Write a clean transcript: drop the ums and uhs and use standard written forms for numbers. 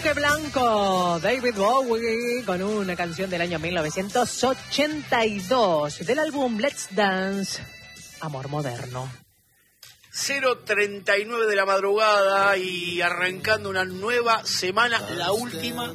Traje blanco, David Bowie, con una canción del año 1982, del álbum Let's Dance, Amor Moderno. 0:39 de la madrugada y arrancando una nueva semana, la última